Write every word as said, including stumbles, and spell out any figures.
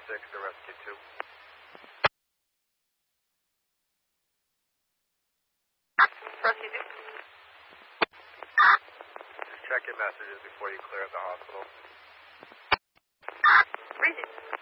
six to rescue two. Rescue two. Just check your messages before you clear out the hospital. Breezy.